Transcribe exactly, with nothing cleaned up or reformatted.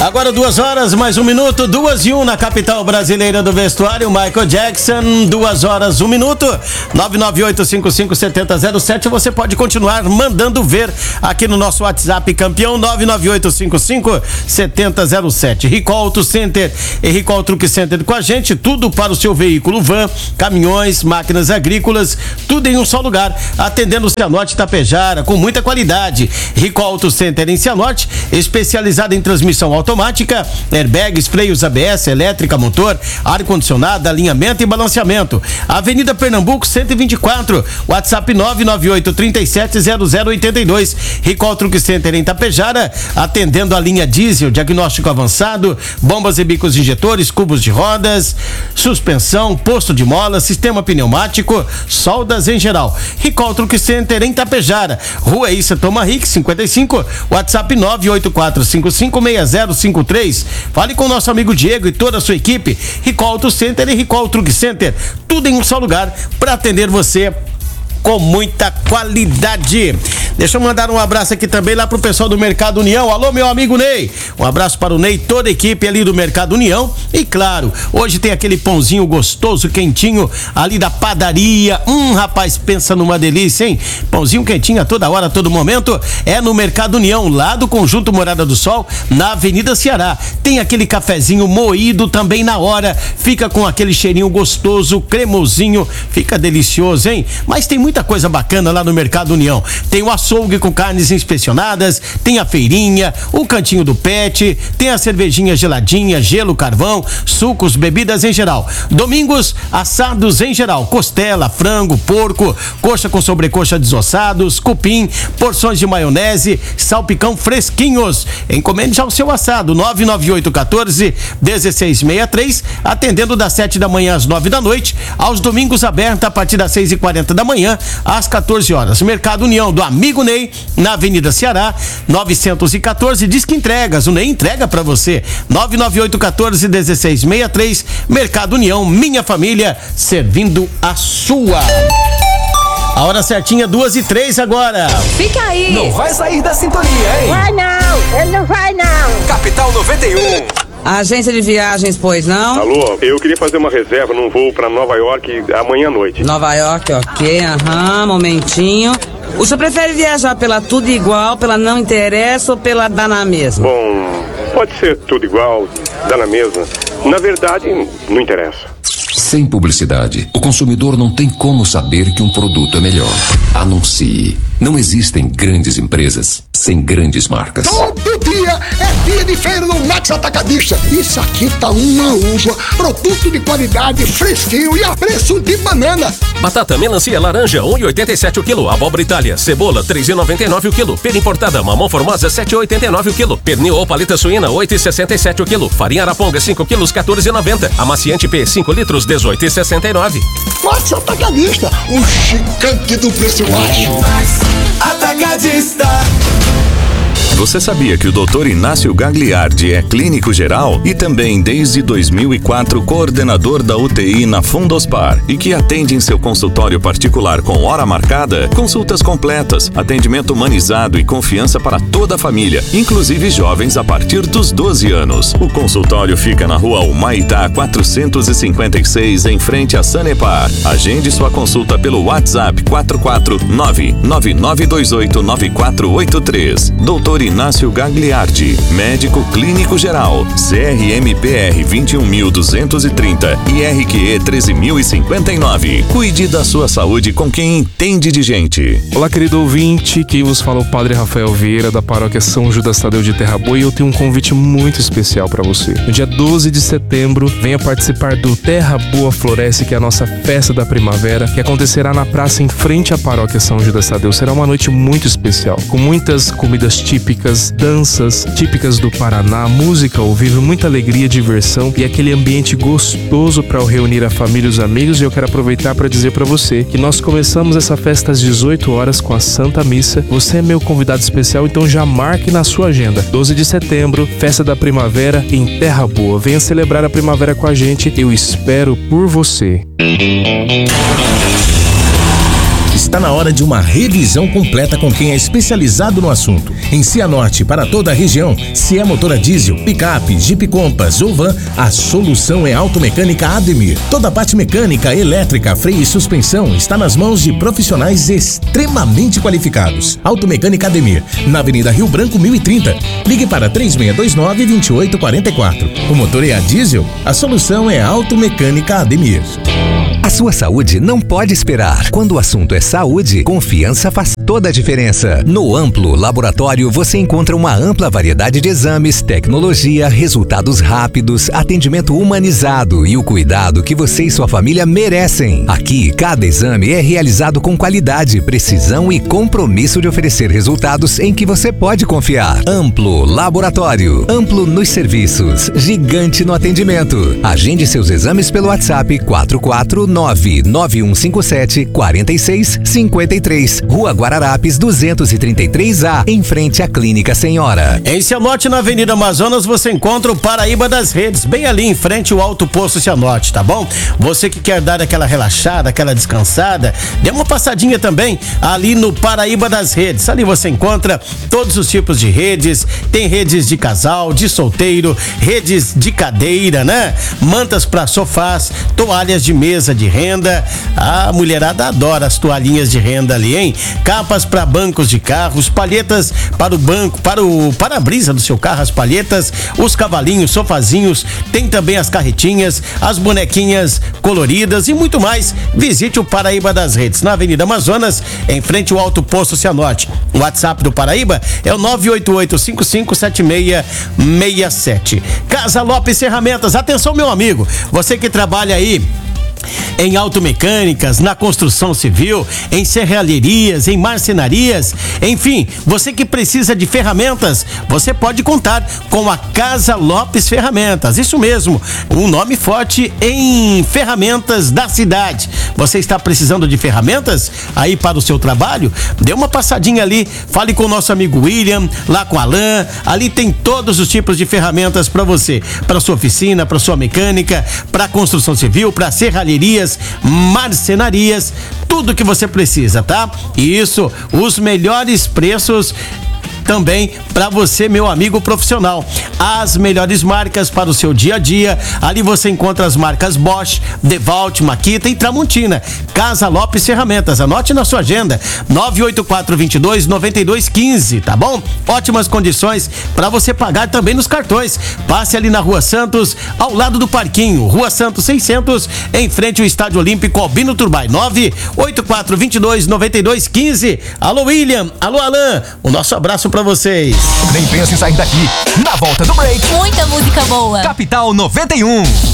Agora duas horas, mais um minuto, duas e um na capital brasileira do vestuário, Michael Jackson, duas horas, um minuto, nove nove oito cinco cinco sete zero zero sete, você pode continuar mandando ver aqui no nosso WhatsApp campeão, nove nove oito cinco cinco sete zero zero sete. Rico Auto Center e Rico Auto Truck Center com a gente, tudo para o seu veículo, van, caminhões, máquinas agrícolas, tudo em um só lugar, atendendo o Cianorte Tapejara, com muita qualidade. Rico Auto Center em Cianorte, especializado em transmissão automática, airbags, freios A B S, elétrica, motor, ar-condicionado, alinhamento e balanceamento. Avenida Pernambuco cento e vinte e quatro, WhatsApp nove nove oito três sete zero zero oito dois. Rico Auto Truck Center em Tapejara, atendendo a linha diesel, diagnóstico avançado, bombas e bicos injetores, cubos de rodas, suspensão, posto de mola, sistema pneumático, soldas em geral. Rico Auto Truck Center em Tapejara, Rua Issa Tomaric cinquenta e cinco, WhatsApp nove oito quatro cinco cinco seis zero cinco três. Fale com o nosso amigo Diego e toda a sua equipe. Rico Auto Center e Rico Auto Truck Center, tudo em um só lugar para atender você com muita qualidade. Deixa eu mandar um abraço aqui também lá pro pessoal do Mercado União. Alô, meu amigo Ney. Um abraço para o Ney, toda a equipe ali do Mercado União. E claro, hoje tem aquele pãozinho gostoso, quentinho, ali da padaria. Hum, rapaz, pensa numa delícia, hein? Pãozinho quentinho a toda hora, a todo momento. É no Mercado União, lá do Conjunto Morada do Sol, na Avenida Ceará. Tem aquele cafezinho moído também na hora. Fica com aquele cheirinho gostoso, cremosinho. Fica delicioso, hein? Mas tem muita coisa bacana lá no Mercado União. Tem o açougue com carnes inspecionadas, tem a feirinha, o cantinho do pet, tem a cervejinha geladinha, gelo, carvão, sucos, bebidas em geral. Domingos, assados em geral, costela, frango, porco, coxa com sobrecoxa desossados, cupim, porções de maionese, salpicão fresquinhos. Encomende já o seu assado, nove nove oito um quatro um seis seis três, atendendo das sete da manhã às nove da noite, aos domingos aberto a partir das seis e quarenta da manhã às quatorze horas. Mercado União do amigo Ney, na Avenida Ceará, novecentos e quatorze, diz que entregas, o Ney entrega pra você, nove nove oito um quatro um seis seis três. Mercado União, minha família servindo a sua. A hora certinha, duas e três agora. Fica aí. Não vai sair da sintonia, hein? Vai não, ele não vai não. Capital noventa e um. Agência de viagens, pois não? Alô, eu queria fazer uma reserva num voo pra Nova York amanhã à noite. Nova York, ok, aham, momentinho. O senhor prefere viajar pela tudo igual, pela não interessa ou pela dá na mesma? Bom, pode ser tudo igual, dá na mesma. Na verdade, não interessa. Sem publicidade, o consumidor não tem como saber que um produto é melhor. Anuncie. Não existem grandes empresas sem grandes marcas. Todo dia é dia de feira no Max Atacadista. Isso aqui tá uma uva, produto de qualidade, fresquinho e a preço de banana. Batata, melancia, laranja, um e oitenta e sete o quilo. Abóbora Itália, cebola, três e noventa e nove o quilo. Pera importada, mamão formosa, sete e oitenta e nove o quilo. Pernil ou paleta suína, oito e sessenta e sete o quilo. Farinha araponga, cinco quilos, quatorze e noventa. Amaciante P, cinco litros, dezoito e sessenta e nove. Max Atacadista, o gigante do preço baixo. Atacadista. Você sabia que o doutor Inácio Gagliardi é clínico geral e também desde dois mil e quatro coordenador da U T I na Fundospar e que atende em seu consultório particular com hora marcada, consultas completas, atendimento humanizado e confiança para toda a família, inclusive jovens a partir dos doze anos. O consultório fica na rua Humaitá quatrocentos e cinquenta e seis, em frente a Sanepar. Agende sua consulta pelo WhatsApp quatro quatro nove nove nove dois oito nove quatro oito três. doutor Inácio Gagliardi, médico clínico geral, C R M P R vinte e um mil duzentos e trinta e R Q E treze mil e cinquenta e nove. Cuide da sua saúde com quem entende de gente. Olá, querido ouvinte, que vos fala o Padre Rafael Vieira, da paróquia São Judas Tadeu de Terra Boa, e eu tenho um convite muito especial para você. No dia doze de setembro, venha participar do Terra Boa Floresce, que é a nossa festa da primavera, que acontecerá na praça em frente à paróquia São Judas Tadeu. Será uma noite muito especial, com muitas comidas típicas, danças típicas do Paraná, música ao vivo, muita alegria, diversão e aquele ambiente gostoso para reunir a família e os amigos. E eu quero aproveitar para dizer para você que nós começamos essa festa às dezoito horas com a Santa Missa. Você é meu convidado especial, então já marque na sua agenda. doze de setembro, festa da primavera em Terra Boa. Venha celebrar a primavera com a gente. Eu espero por você. está na hora de uma revisão completa com quem é especializado no assunto. Em Cianorte, para toda a região, se é motor a diesel, picape, Jeep Compass ou van, a solução é Automecânica Ademir. Toda a parte mecânica, elétrica, freio e suspensão está nas mãos de profissionais extremamente qualificados. Automecânica Ademir, na Avenida Rio Branco mil e trinta. Ligue para três seis dois nove, dois oito quatro quatro. O motor é a diesel? A solução é Automecânica Ademir. A sua saúde não pode esperar. Quando o assunto é saúde, confiança faz toda a diferença. No Amplo Laboratório você encontra uma ampla variedade de exames, tecnologia, resultados rápidos, atendimento humanizado e o cuidado que você e sua família merecem. Aqui, cada exame é realizado com qualidade, precisão e compromisso de oferecer resultados em que você pode confiar. Amplo Laboratório. Amplo nos serviços, gigante no atendimento. Agende seus exames pelo WhatsApp quatro quatro nove nove um cinco sete quatro seis cinco três, Rua Guararapes duzentos e trinta e três A, em frente à Clínica Senhora. Em Cianorte, na Avenida Amazonas, você encontra o Paraíba das Redes, bem ali em frente ao Alto Posto Cianorte, tá bom? Você que quer dar aquela relaxada, aquela descansada, dê uma passadinha também ali no Paraíba das Redes. Ali você encontra todos os tipos de redes, tem redes de casal, de solteiro, redes de cadeira, né? Mantas para sofás, toalhas de mesa de renda. A mulherada adora as toalhinhas de renda ali, hein? Capas para bancos de carros, palhetas para o banco, para o para-brisa do seu carro, as palhetas, os cavalinhos, sofazinhos, tem também as carretinhas, as bonequinhas coloridas e muito mais. Visite o Paraíba das Redes, na Avenida Amazonas, em frente ao Alto Posto Cianorte. O WhatsApp do Paraíba é o nove oito oito cinco cinco sete seis seis sete. Casa Lopes Ferramentas, atenção meu amigo, você que trabalha aí em automecânicas, na construção civil, em serralherias, em marcenarias, enfim, você que precisa de ferramentas, você pode contar com a Casa Lopes Ferramentas, isso mesmo, um nome forte em ferramentas da cidade. Você está precisando de ferramentas aí para o seu trabalho? Dê uma passadinha ali, fale com o nosso amigo William, lá com o Alan, ali tem todos os tipos de ferramentas para você, para sua oficina, para sua mecânica, para construção civil, para serralherias, marcenarias, tudo que você precisa, tá? Isso, os melhores preços também para você, meu amigo profissional. As melhores marcas para o seu dia a dia. Ali você encontra as marcas Bosch, DeWalt, Makita e Tramontina. Casa Lopes Ferramentas. Anote na sua agenda. nove oito quatro dois dois nove dois um cinco, tá bom? Ótimas condições para você pagar também nos cartões. Passe ali na Rua Santos, ao lado do Parquinho. Rua Santos seiscentos, em frente ao Estádio Olímpico Albino Turbay. nove oito quatro dois dois nove dois um cinco. Alô William, alô Alan. O nosso abraço para vocês. Nem pense em sair daqui. Na volta do break. Muita música boa. Capital noventa e um.